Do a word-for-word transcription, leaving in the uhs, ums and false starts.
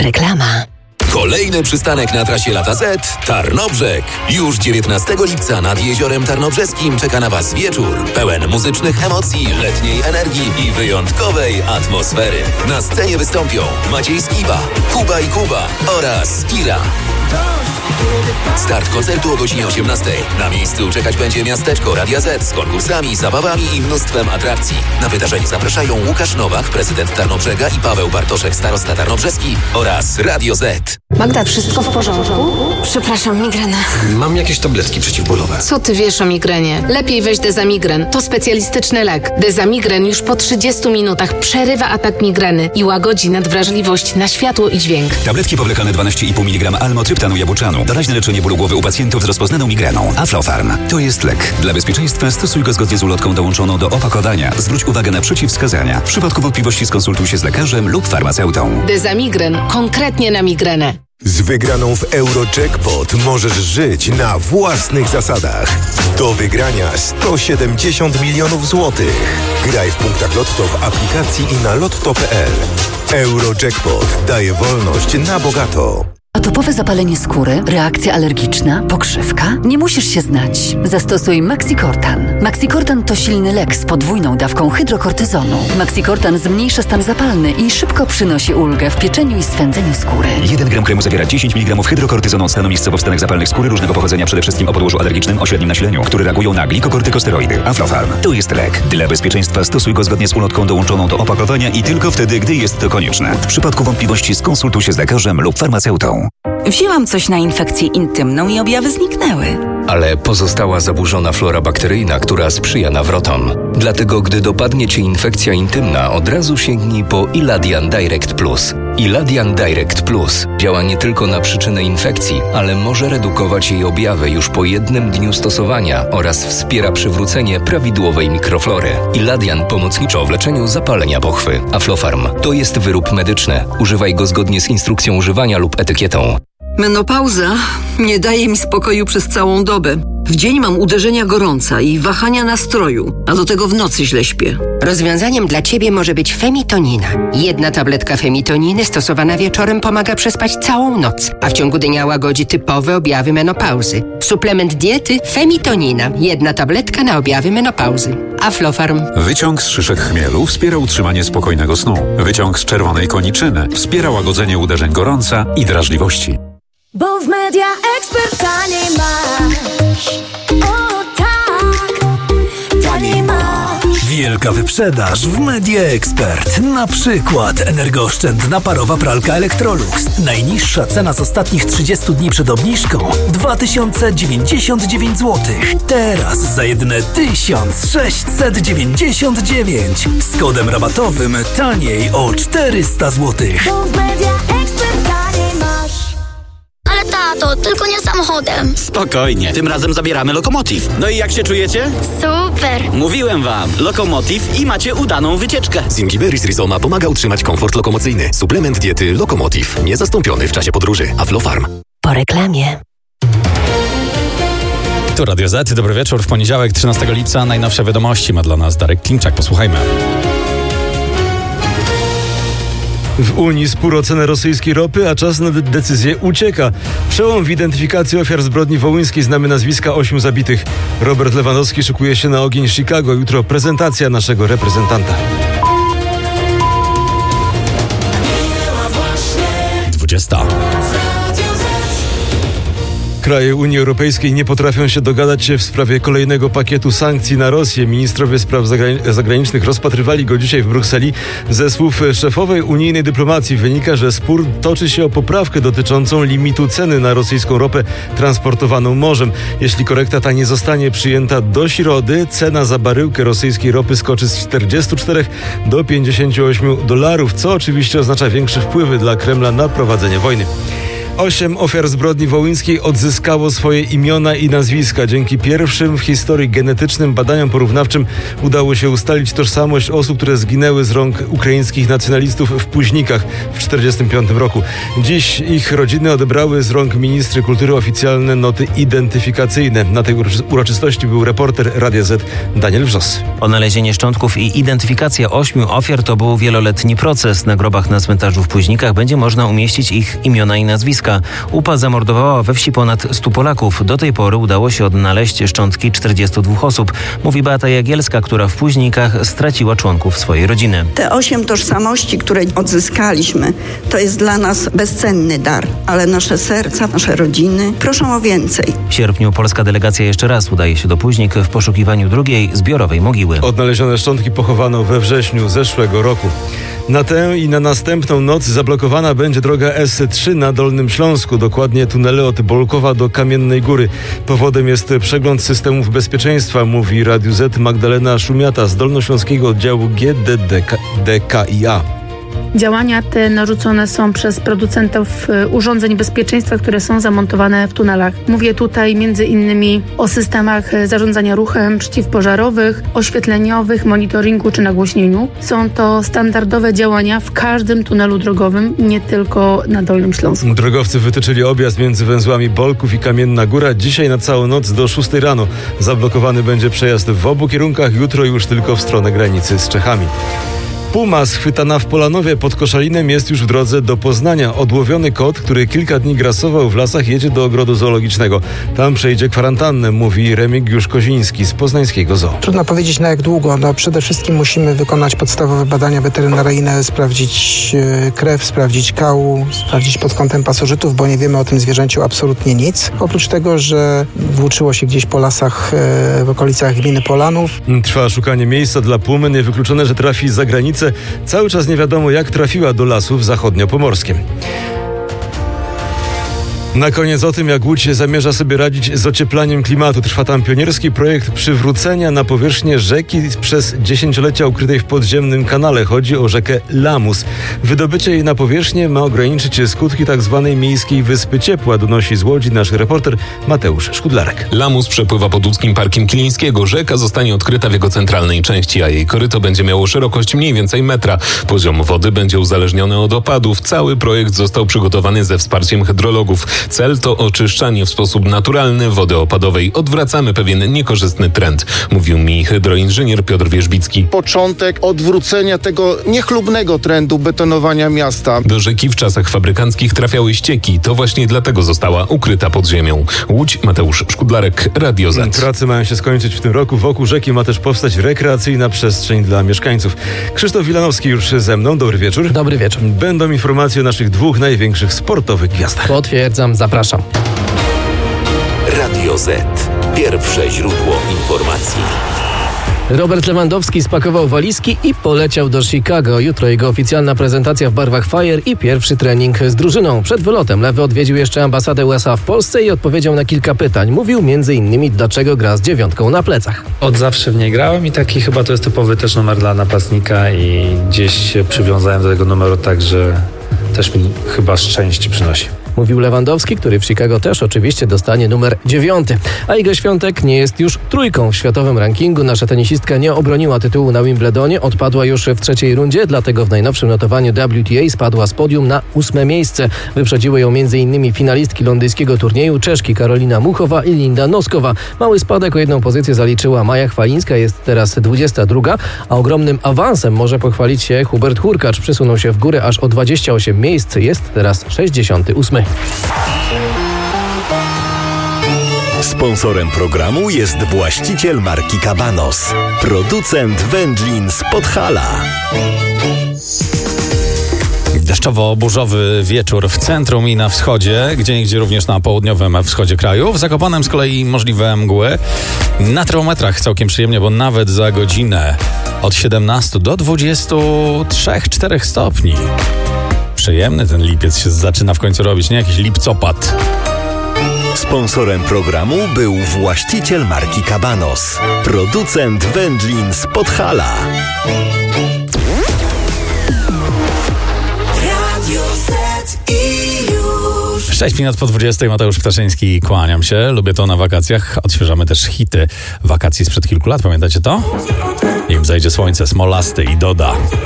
Reklama. Kolejny przystanek na trasie Lata Z – Tarnobrzeg. Już dziewiętnastego lipca nad Jeziorem Tarnobrzeskim czeka na Was wieczór pełen muzycznych emocji, letniej energii i wyjątkowej atmosfery. Na scenie wystąpią Maciej Skiba, Kuba i Kuba oraz Ira. Start koncertu o godzinie osiemnastej. Na miejscu czekać będzie miasteczko Radia Z z konkursami, zabawami i mnóstwem atrakcji. Na wydarzenie zapraszają Łukasz Nowak, prezydent Tarnobrzega, i Paweł Bartoszek, starosta tarnobrzeski oraz Radio Z. Magda, wszystko w porządku? Przepraszam, migrena. Mam jakieś tabletki przeciwbólowe. Co ty wiesz o migrenie? Lepiej weź Dezamigren. To specjalistyczny lek. Dezamigren już po trzydziestu minutach przerywa atak migreny i łagodzi nadwrażliwość na światło i dźwięk. Tabletki powlekane dwanaście i pół miligrama almotryptanu jabłczanu. Doraźne leczenie bólu głowy u pacjentów z rozpoznaną migreną. Aflofarm. To jest lek. Dla bezpieczeństwa stosuj go zgodnie z ulotką dołączoną do opakowania. Zwróć uwagę na przeciwwskazania. W przypadku wątpliwości skonsultuj się z lekarzem lub farmaceutą. Dezamigren. Konkretnie na migrenę. Z wygraną w Eurojackpot możesz żyć na własnych zasadach. Do wygrania sto siedemdziesiąt milionów złotych. Graj w punktach Lotto w aplikacji i na lotto kropka p l. Eurojackpot daje wolność na bogato. Atopowe zapalenie skóry, reakcja alergiczna, pokrzywka? Nie musisz się znać. Zastosuj Maxicortan. Maxicortan to silny lek z podwójną dawką hydrokortyzonu. Maxicortan zmniejsza stan zapalny i szybko przynosi ulgę w pieczeniu i swędzeniu skóry. jeden gram kremu zawiera dziesięć miligramów hydrokortyzonu od stanu miejscowo w stanach zapalnych skóry różnego pochodzenia, przede wszystkim o podłożu alergicznym o średnim nasileniu, które reagują na glikokortykosteroidy. Aflofarm. To jest lek. Dla bezpieczeństwa stosuj go zgodnie z ulotką dołączoną do opakowania i tylko wtedy, gdy jest to konieczne. W przypadku wątpliwości skonsultuj się z lekarzem lub farmaceutą. Wzięłam coś na infekcję intymną i objawy zniknęły. Ale pozostała zaburzona flora bakteryjna, która sprzyja nawrotom. Dlatego, gdy dopadnie Cię infekcja intymna, od razu sięgnij po Iladian Direct Plus. Iladian Direct Plus działa nie tylko na przyczynę infekcji, ale może redukować jej objawy już po jednym dniu stosowania oraz wspiera przywrócenie prawidłowej mikroflory. Iladian pomocniczo w leczeniu zapalenia pochwy. Aflofarm to jest wyrób medyczny. Używaj go zgodnie z instrukcją używania lub etykietą. Menopauza nie daje mi spokoju przez całą dobę. W dzień mam uderzenia gorąca i wahania nastroju, a do tego w nocy źle śpię. Rozwiązaniem dla Ciebie może być Femitonina. Jedna tabletka Femitoniny stosowana wieczorem pomaga przespać całą noc, a w ciągu dnia łagodzi typowe objawy menopauzy. Suplement diety Femitonina. Jedna tabletka na objawy menopauzy. Aflofarm. Wyciąg z szyszek chmielu wspiera utrzymanie spokojnego snu. Wyciąg z czerwonej koniczyny wspiera łagodzenie uderzeń gorąca i drażliwości. Bo w Media Expert taniej masz. O tak, taniej masz. Wielka wyprzedaż w Media Expert. Na przykład energooszczędna parowa pralka Electrolux. Najniższa cena z ostatnich trzydziestu dni przed obniżką dwa tysiące dziewięćdziesiąt dziewięć złotych. Teraz za jedyne tysiąc sześćset dziewięćdziesiąt dziewięć. Z kodem rabatowym taniej o czterysta złotych. Bo w Media Expert taniej masz. Ale tato, tylko nie samochodem. Spokojnie, tym razem zabieramy Lokomotiv. No i jak się czujecie? Super. Mówiłem wam, Lokomotiv i macie udaną wycieczkę. Zingiberis Rizoma pomaga utrzymać komfort lokomocyjny. Suplement diety Lokomotiv. Niezastąpiony w czasie podróży. Aflofarm. Po reklamie. Tu Radio Z. Dobry wieczór. W poniedziałek, trzynastego lipca. Najnowsze wiadomości ma dla nas Darek Klimczak. Posłuchajmy. W Unii spór o cenę rosyjskiej ropy, a czas na de- decyzję ucieka. Przełom w identyfikacji ofiar zbrodni wołyńskiej. Znamy nazwiska ośmiu zabitych. Robert Lewandowski szykuje się na ogień Chicago. Jutro prezentacja naszego reprezentanta. dwudziesta. Kraje Unii Europejskiej nie potrafią się dogadać się w sprawie kolejnego pakietu sankcji na Rosję. Ministrowie spraw zagrani- zagranicznych rozpatrywali go dzisiaj w Brukseli. Ze słów szefowej unijnej dyplomacji wynika, że spór toczy się o poprawkę dotyczącą limitu ceny na rosyjską ropę transportowaną morzem. Jeśli korekta ta nie zostanie przyjęta do środy, cena za baryłkę rosyjskiej ropy skoczy z czterdziestu czterech do pięćdziesięciu ośmiu dolarów, co oczywiście oznacza większe wpływy dla Kremla na prowadzenie wojny. Osiem ofiar zbrodni wołyńskiej odzyskało swoje imiona i nazwiska. Dzięki pierwszym w historii genetycznym badaniom porównawczym udało się ustalić tożsamość osób, które zginęły z rąk ukraińskich nacjonalistów w Późnikach w tysiąc dziewięćset czterdziestym piątym roku. Dziś ich rodziny odebrały z rąk ministry kultury oficjalne noty identyfikacyjne. Na tej uroczystości był reporter Radia Z Daniel Wrzos. Odnalezienie szczątków i identyfikacja ośmiu ofiar to był wieloletni proces. Na grobach na cmentarzu w Późnikach będzie można umieścić ich imiona i nazwiska. U P A zamordowała we wsi ponad stu Polaków. Do tej pory udało się odnaleźć szczątki czterdziestu dwóch osób, mówi Beata Jagielska, która w Późnikach straciła członków swojej rodziny. Te osiem tożsamości, które odzyskaliśmy, to jest dla nas bezcenny dar, ale nasze serca, nasze rodziny proszą o więcej. W sierpniu polska delegacja jeszcze raz udaje się do Późnik w poszukiwaniu drugiej zbiorowej mogiły. Odnalezione szczątki pochowano we wrześniu zeszłego roku. Na tę i na następną noc zablokowana będzie droga S trzy na Dolnym Śląsku, dokładnie tunele od Bolkowa do Kamiennej Góry. Powodem jest przegląd systemów bezpieczeństwa, mówi Radiu Z Magdalena Szumiata z Dolnośląskiego Oddziału G D D K I A. Działania te narzucone są przez producentów urządzeń bezpieczeństwa, które są zamontowane w tunelach. Mówię tutaj między innymi o systemach zarządzania ruchem przeciwpożarowych, oświetleniowych, monitoringu czy nagłośnieniu. Są to standardowe działania w każdym tunelu drogowym, nie tylko na Dolnym Śląsku. Drogowcy wytyczyli objazd między węzłami Bolków i Kamienna Góra. Dzisiaj na całą noc do szóstej rano. Zablokowany będzie przejazd w obu kierunkach, jutro już tylko w stronę granicy z Czechami. Puma schwytana w Polanowie pod Koszalinem jest już w drodze do Poznania. Odłowiony kot, który kilka dni grasował w lasach, jedzie do ogrodu zoologicznego. Tam przejdzie kwarantannę, mówi Remigiusz Koziński z poznańskiego zoo. Trudno powiedzieć na jak długo. No, przede wszystkim musimy wykonać podstawowe badania weterynaryjne, sprawdzić e, krew, sprawdzić kał, sprawdzić pod kątem pasożytów, bo nie wiemy o tym zwierzęciu absolutnie nic. Oprócz tego, że włóczyło się gdzieś po lasach e, w okolicach gminy Polanów. Trwa szukanie miejsca dla pumy. Niewykluczone, że trafi za granicę. Cały czas nie wiadomo, jak trafiła do lasów zachodniopomorskim. Na koniec o tym, jak Łódź zamierza sobie radzić z ocieplaniem klimatu. Trwa tam pionierski projekt przywrócenia na powierzchnię rzeki przez dziesięciolecia ukrytej w podziemnym kanale. Chodzi o rzekę Lamus. Wydobycie jej na powierzchnię ma ograniczyć skutki tzw. miejskiej wyspy ciepła, donosi z Łodzi nasz reporter Mateusz Szkudlarek. Lamus przepływa pod łódzkim Parkiem Kilińskiego. Rzeka zostanie odkryta w jego centralnej części, a jej koryto będzie miało szerokość mniej więcej metra. Poziom wody będzie uzależniony od opadów. Cały projekt został przygotowany ze wsparciem hydrologów. Cel to oczyszczanie w sposób naturalny wody opadowej. Odwracamy pewien niekorzystny trend, mówił mi hydroinżynier Piotr Wierzbicki. Początek odwrócenia tego niechlubnego trendu betonowania miasta. Do rzeki w czasach fabrykanckich trafiały ścieki. To właśnie dlatego została ukryta pod ziemią. Łódź, Mateusz Szkudlarek, Radio Z. Prace mają się skończyć w tym roku. Wokół rzeki ma też powstać rekreacyjna przestrzeń dla mieszkańców. Krzysztof Wilanowski już ze mną. Dobry wieczór. Dobry wieczór. Będą informacje o naszych dwóch największych sportowych gwiazdach. Potwierdzam, zapraszam. Radio Z. Pierwsze źródło informacji. Robert Lewandowski spakował walizki i poleciał do Chicago. Jutro jego oficjalna prezentacja w barwach Fire i pierwszy trening z drużyną. Przed wylotem Lewy odwiedził jeszcze ambasadę U S A w Polsce i odpowiedział na kilka pytań. Mówił między innymi, dlaczego gra z dziewiątką na plecach. Od zawsze w niej grałem i taki chyba to jest typowy też numer dla napastnika i gdzieś się przywiązałem do tego numeru tak, że też mi chyba szczęście przynosi. Mówił Lewandowski, który w Chicago też oczywiście dostanie numer dziewiąty. A Iga Świątek nie jest już trójką w światowym rankingu. Nasza tenisistka nie obroniła tytułu na Wimbledonie, odpadła już w trzeciej rundzie, dlatego w najnowszym notowaniu W T A spadła z podium na ósme miejsce. Wyprzedziły ją m.in. finalistki londyńskiego turnieju, Czeszki Karolina Muchowa i Linda Noskowa. Mały spadek o jedną pozycję zaliczyła Maja Chwalińska, jest teraz dwudziesta druga, a ogromnym awansem może pochwalić się Hubert Hurkacz. Przysunął się w górę aż o dwadzieścia osiem miejsc, jest teraz sześćdziesiąty ósmy. Sponsorem programu jest właściciel marki Cabanos, producent wędlin z Podhala. Deszczowo-burzowy wieczór w centrum i na wschodzie, gdzieniegdzie również na południowym wschodzie kraju. W Zakopanem z kolei możliwe mgły. Na termometrach całkiem przyjemnie, bo nawet za godzinę od siedemnastu do dwudziestu trzech czterech stopni. Przyjemny ten lipiec się zaczyna w końcu robić, nie jakiś lipcopad. Sponsorem programu był właściciel marki Cabanos, producent wędlin z Podhala. Szczęść sześć minut po dwudziestej, Mateusz Ptaszyński, kłaniam się. Lubię to na wakacjach. Odświeżamy też hity wakacji sprzed kilku lat. Pamiętacie to? Nim zajdzie słońce, Smolasty i Doda.